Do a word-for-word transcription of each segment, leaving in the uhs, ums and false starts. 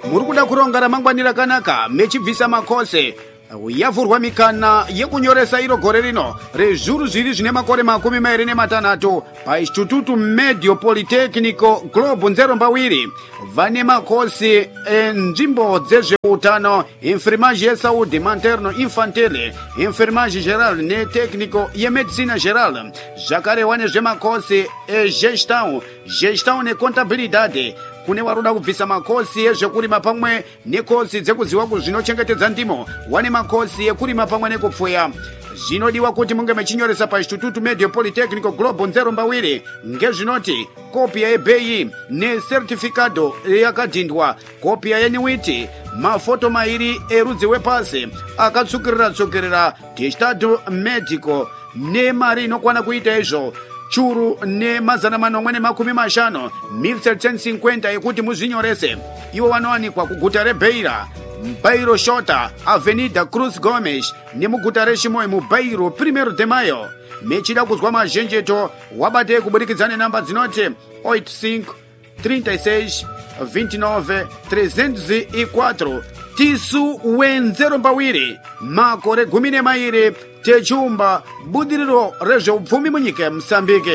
muri kuda kuronga ramangwani rakanaka mechibvisa makose yavhurwa mikana yekunyoresa iro gore rino rezviuru zviri zvine makore makumi mairi nematanhatu painstitutu medio politecnico globo nzerombawiri vane makosi enzvimbo dzezveutano enfermage yesaudi materno infantile enfermage geral netecnico yemedicina geral zvakarewa nezvemakosi egestão gestão necontabilidade kune varoda kubvisa makosi ezvekurima pamwe nekosi dzekuziva kuzvinochengetedza ndimo wane makosi ekurima pamwe nekupfuya. Zvinodiwa kuti munge mechinyoresa painstitutu medio politecnico globo nzerombawiri ngezvinoti kopia yebheyi nesertificado yakadhindwa, kopia yenyuiti, mafoto mairi erudzi wepasi akatsukirira tsukirira testado medico nemari inokwana kuita izvo churu nemazana manomwe nemakumi mashanu mil setecentos e cinquenta yekuti muzvinyorese. Ivo vanowanikwa kuguta rebeira Bairro Shota, Avenida Cruz Gomes, nemuguta reshimoyo mubairo Primero de Mayo. Mechida kuzwa mazhenjeto wabate kuburikidza nenamba dzinoti oito cinco, trinta e seis, vinte e nove, trezentos e quatro. Tisu wenzerombawiri makore gumi nemairi techumba budiriro rezveupfumi munyika yeMozambique.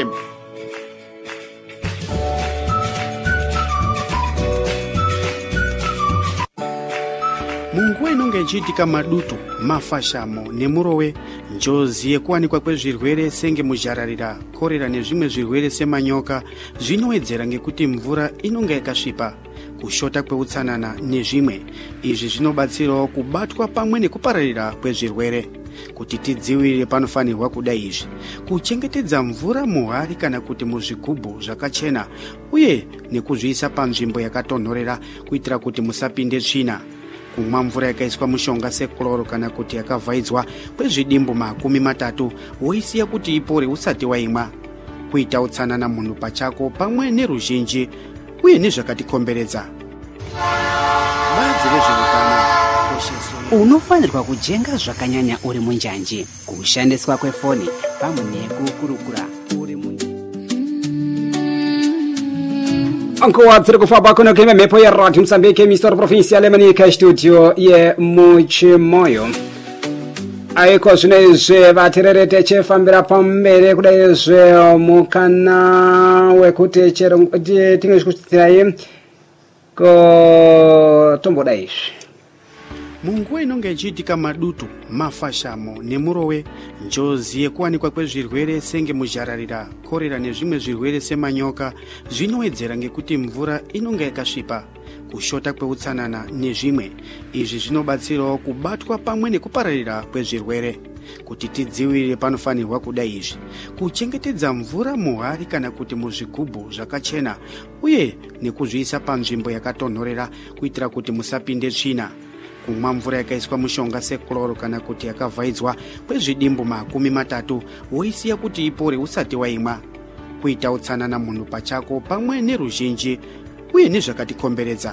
Munguwa inonge ichiitika madutu, mafashamo nemurowe, njozi yekuwanikwa kwezvirwere senge muzhararira, korera nezvimwe zvirwere semanyoka zvinowedzera ngekuti mvura inonge yakasvipa, kushota kweutsanana nezvimwe. Izvi zvinobatsirawo kubatwa pamwe nekupararira kwezvirwere. Kuti tidziwirire panofanirwa kuda izvi: kuchengetedza mvura muhari kana kuti muzvigubhu zvakachena, uye nekuzviisa panzvimbo yakatonhorera kuitira kuti musapinde tsvina. Kumwa mvura yakaiswa mushonga sekloro kana kuti yakavhaidzwa kwezvidimbu makumi matatu woisiya kuti ipore usati waimwa. Kuita utsanana munhu pachako pamwe neruzhinji uye nezvakatikomberedza. Baadzi rezveutano unofanirwa kujenga zvakanyanya uri munjanji, kushandiswa kwefoni pamwe nekukurukura uri munjanji. Ankoa tsiri kufamba kuno kime mepo ya Radio Mozambique Mistor Provincial Emanika studio ye Muchimoyo. Aiko zvinezve vatererete chefambira pambere kudaizve mukana wekuti chero tinge zvikutsirayi ko tomboda izvi. Munguwa inonge ichiitika madutu, mafashamo nemurowe, njozi yekuwanikwa kwezvirwere senge muzhararira, korera nezvimwe zvirwere semanyoka zvinowedzera ngekuti mvura inonge yakasvipa, kushota kweutsanana nezvimwe. Izvi zvinobatsirawo kubatwa pamwe nekupararira kwezvirwere. Kuti tidziwirire panofanirwa kuda izvi: kuchengetedza mvura muhari kana kuti muzvigubhu zvakachena, uye nekuzviisa panzvimbo yakatonhorera kuitira kuti musapinde tsvina. Kumwa mvura yakaiswa mushonga sekloro kana kuti yakavhaidzwa kwezvidimbu makumi matatu woisiya kuti ipore usati waimwa. Kuita utsanana munhu pachako pamwe neruzhinji uye nezvakatikomberedza.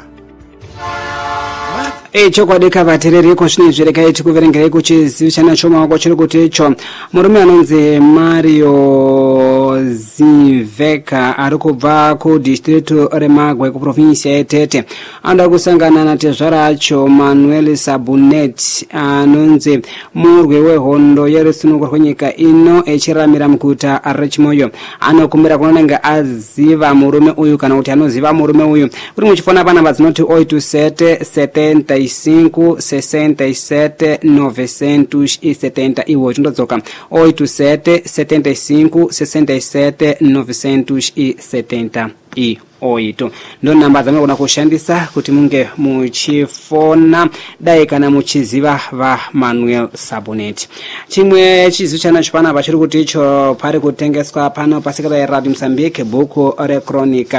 Echokwadi kavatereri zvirekai tikuverengerei kuchizivi chanacho maoko chiri kuti icho murume anonzi Mario Ziveka ari kubva kudistritu reMagwe kuprovinsia yeTete anoda kusangana natezvara acho Manuel Sabunet anonzi murwi wehondo yerusununguko rwenyika ino echiramira muguta reChimoyo. Anokumbira kunonanga aziva murume uyu kana kuti anoziva murume uyu uri muchifona panamba dzinoti oito sete setenta e cinco sessenta e sete novecentos e setenta e oito ndodzoka oito sete setenta e cinco sessenta e sete novecentos e setenta e oito ndo namba dzamagona kushandisa kuti munge muchifona dai kana muchiziva va Manuel Sabonet. Chimwe chizivi chanacho panapa chiri kuti icho pari kutengeswa pano pasikata yeRadio Mozambique bhuku recronica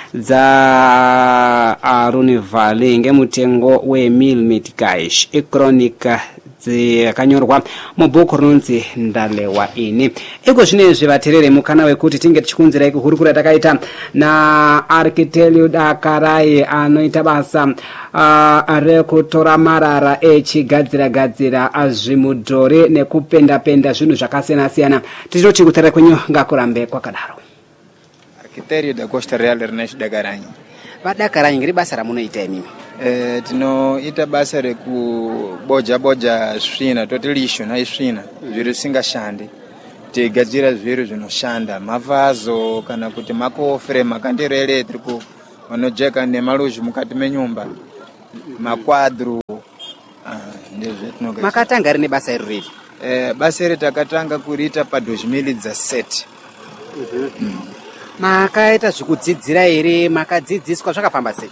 dza Aruni Valley ngemutengo wemil meticais. Icronica yakanyorwa mubhuku rinonzi Ndalewa ini. Iko zvinezvi vaterere mukana wekuti tinge tichikunzirai kuhurukura takaita na Arkitelio Dakarai anoita basa uh, rekutora marara echigadzira gadzira zvimudhori nekupenda penda zvinhu zvakasiyana siyana. Tichoti kutarira kwenyu ngakurambe kwakadaro. Arkitelio da Costa Real Ernesto Dagaranyi. vadakaranyi ngiri basa ramunoita imimi? Eh, tinoita basa rekuboja boja svina toti lisho naisvina zviro singashande tigadzira zviro zvinoshanda mavazo kana kuti makofre makandiro electrical vanojeka nemaluzhi mukati menyumba makwadru ndezve makatanga rine basa iri riri. Eh, basa iri takatanga kuriita pa deux mille dix-sept. Mhm. Mm. Makaita zvikudzidzira ere, makadzidziswa zvakafamba sei?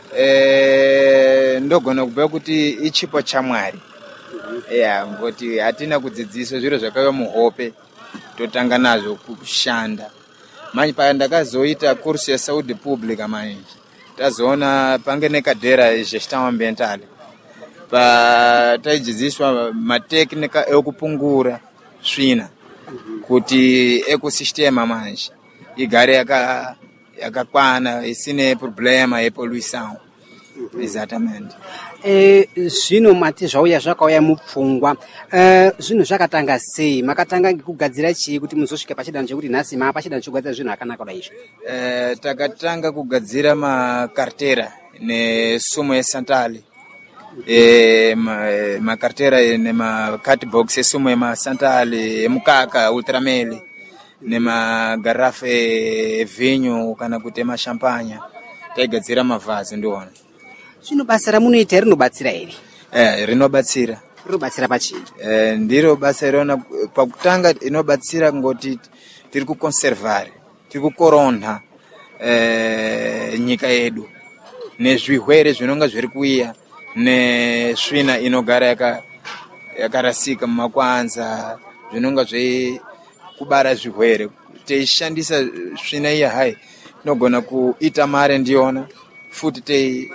Eh, ndogona kubhuya kuti ichipo chamwari. Yeah, ngoti hatina kudzidziswa zviro zvakaiwa muhope totanga nazvo kushanda. Manje pa ndakazoita course ya Saúde Pública manje tazoona pange nekadera gestão ambiental pa taidzidziswa mateknika ekupungura svina kuti ecosistema manje igare yaka yakakwana isine problema yepoluição. Exatamente. Eh, zvino mati zvauya zvakauya mupfungwa. Eh, zvino zvakatanga sei? Makatanga ngekugadzira chii kuti muzosvika pachidanho chekuti nhasi mapa pachidanho chokugadzira zvinhu akanaka kudai izvo? Eh, takatanga kugadzira makartera nesumo yesantali. Eh, makartera ma nemakatbox esumo yemasantali emukaka ultrameli nemagarafe evinho kana kuti emashampanya taigadzira mavazi ndiona. Zvino basa ramunoita rinobatsira ere? Eh, rinobatsira. Rinobatsira pachii? Eh, ndiro basa irona pakutanga inobatsira ngoti tiri kuconservar, tiri kukoronha eh, nyika yedu nezvirwere zvinonga zviri kuiya nesvina inogara yaka yakarasika mumakwanza zvinonga zvei kubara zvirwere. Teishandisa svina iya hai tinogona kuita mare ndiyona futi tei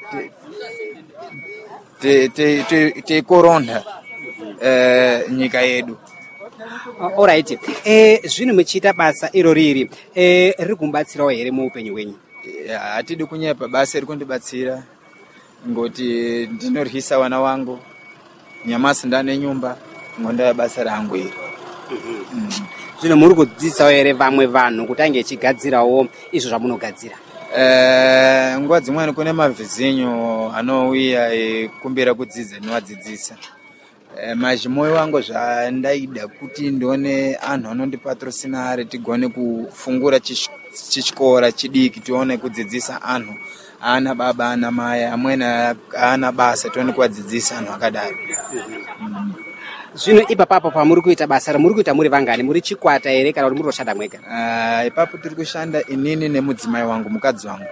te te te te koronda eh nyika yedu. All right. Eh, zvino muchiita basa iro riri eh riri kumbatsirawo here muupenyu hwenyu? Hatidi kunyepa, basa riri kundibatsira ngoti ndinoryisa wana wangu nyamasi ndane nyumba ngonda basa rangu iri. Zvino muri kudzidzisawo here vamwe vanhu kuti ange echigadzirawo izvo zvamunogadzira? Eh, nguva dzimweni kune mavhizinyo anouya ekumbira kudzidza novadzidzisa. Eh, mazhi moyo wangu zvandaida kuti ndione anhu anondipatrocinare tigone kufungura chichikora chidiki tione kudzidzisa anhu ana baba ana mai amweni ana basa tione kuvadzidzisa anhu akadaro. Zvino ipapapo pamuri kuita basa muri kuita muri vangani, muri chikwata here kana kuti muri kushanda mwega? Ah, ipapo tiri kushanda inini nemudzimai wangu mukadzi wangu.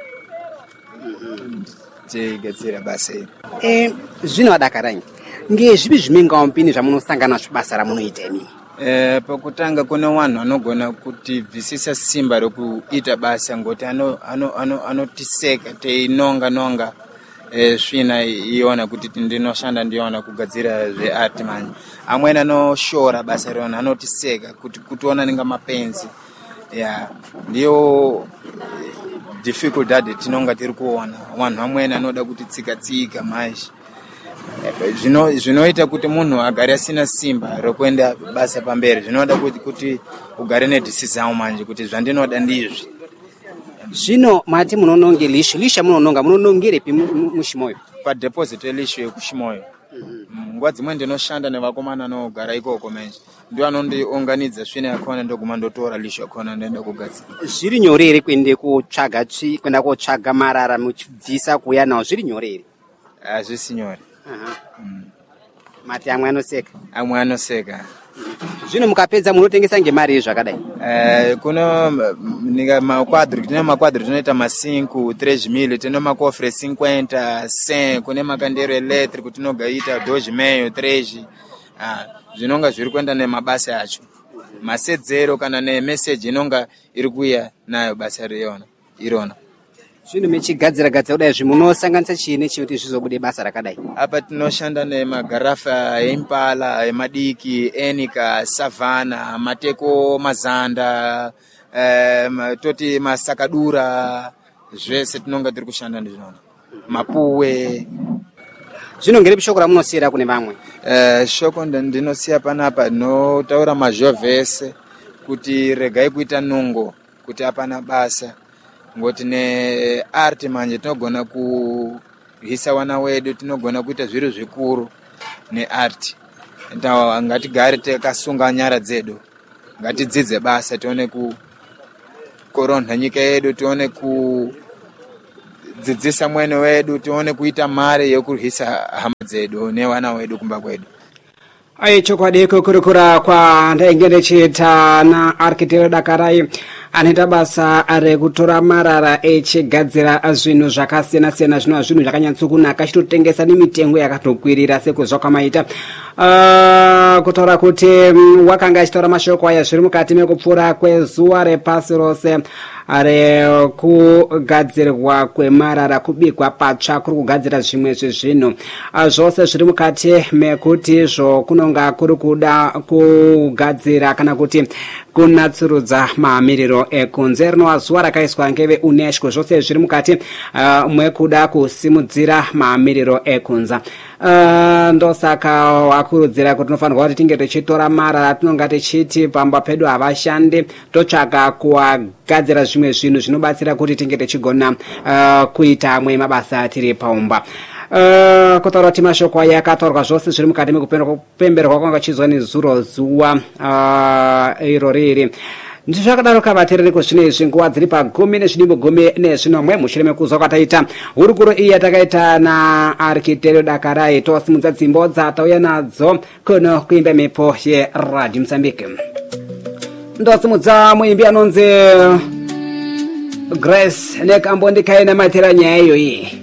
Tigadzira basa iri. Eh, zvino vadakaranyi ngezvipi zvimingaumpini zvamunosangana nazvo basa ramunoita imimi? Eh, pakutanga kune vanhu anogona kutibvisisa simba rekuita basa ngoti ano ano ano anotiseka teinonga nonga eh svina iona kuti ndinoshanda ndiona kugadzira zveart manje. Amweni anoshora basa rona anotiseka kuti kutiona ninga mapenzi. Yeah, ndio difficulty tinonga tiri kuona. Vanhu amweni anoda kuti tsika tsika manje. Zvino zvinoita kuti munhu agare asina simba rokuenda basa pamberi. Zvinoda kuti kuti ugare nedecision manje kuti zvandinoda ndizvi. Zvino mati munononge lisho, lisha munononga munonongerepi mushimoyo? Pa deposit elisho yekushimoyo. Nguva dzimweni ndinoshanda nevakomana anogara ikoko manje. Ndio anondiunganidza svina yakona ndoguma ndotora lisho yakona ndoenda kugadzira. Zviri nyore here kuende kotsvaga tsvi kwenda kotsvaga marara muchibvisa kuya nawo zviri nyore here? Hazvisi nyore. Aha. Mati amwe anoseka? Amwe anoseka. Zvino mukapedza munotengesa ngemari yezvakadai? Eh, kuno nika makwadro tine makwadro tinoita ma cinco, três mil, tine makofre cinquenta, cem, kune makandero elétrico tinogaita dois e meio, três. Ah, zvinonga zviri kuenda nemabasa acho. Masedzero kana ne message inonga iri kuya nayo basa riona irona. Zvino mechigadzira gadzira kudai zvimunosanganisa chini chikuti zvizobude basa rakadai? Apa tinoshanda nemagarafa eimpala emadiki enika savana mateko mazanda eh, toti masakadura zvese tinonga tiri kushanda ndizvona mapuwe. Zvino ngeripi shoko ramunosiyira kune vamwe? Eh, shoko ndinosiya panapa notaura mazhove ese kuti regai kuita nungo kuti apana basa ngoti ne art manje tinogona kuhisa wana wedu, tinogona kuita zviro zvikuru ne art. Ndawa ngatigare takasunga nyara dzedu, ngatidzidze basa tione ku koronha nyika yedu, tione ku dzidzisa mwene wedu, tione kuita mare yokuhisa hama dzedu newana wedu kumba kwedu. Ai chokwadi kukurukura kwa ndaingene chita na architect Dakarai anoita basa rekutora marara echigadzira zvinhu zvakasiyana siyana, zvinhu zvinhu zvakanyatsokunaka, achitotengesa nemitengo yakatokwirira sekwezvakamaita. Uh, kutaura kuti um, wakanga achitaura mashoko aya zviri mukati mekupfuura kwezuva repasi rose rekugadzirwa kwemarara, kubikwa patsva kuri kugadzira zvimwe zvezvinhu. Uh, zvose zviri mukati mekuti izvo kunonga kuri kuda kugadzira kana kuti kunatsurudza mamiriro ekunze. Rinova zuva rakaiswa ngeve UNESCO, zvose zviri mukati uh, mwekuda kusimudzira mamiriro ekunze. Uh, ndosaka wakurudzira kuti tinofanirwa kuti tinge tichitora marara tinonga tichiti pamba pedu havashandi, totsvaka kuwagadzira zvimwe zvinhu zvinobatsira kuti tinge tichigona uh, kuita amwe mabasa tiri paumba. Uh, kutaura kuti mashoko aya akataurwa zvose zviri mukati mekupemberwa kwanga chizwa nezuro zuva uh, iro riri. Ndizvakadaro kavatereri kuzvino izvi nguva dziri pagumi nezvidimbo gumi nezvinomwe mushure mekuzwa kwataita hurukuro iyi yatakaita naarchitect Dakarai, tosimudza dzimbo dzatauya nadzo kuno kuimba mhepo yeRadio Mozambique. Ndosimudza muimbi anonzi Grace nekambondikaina matera nyaya iyoyi.